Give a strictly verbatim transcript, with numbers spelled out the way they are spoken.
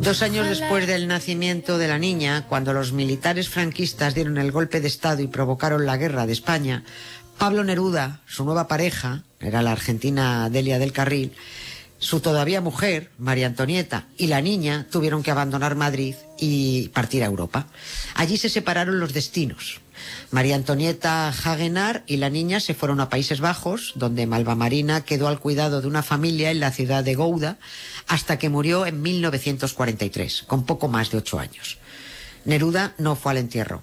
Dos años después del nacimiento de la niña, cuando los militares franquistas dieron el golpe de Estado y provocaron la guerra de España, Pablo Neruda, su nueva pareja, era la argentina Delia del Carril, su todavía mujer, María Antonieta, y la niña tuvieron que abandonar Madrid y partir a Europa. Allí se separaron los destinos. María Antonieta a Hagenar y la niña se fueron a Países Bajos, donde Malva Marina quedó al cuidado de una familia en la ciudad de Gouda, hasta que murió en mil novecientos cuarenta y tres, con poco más de ocho años. Neruda no fue al entierro.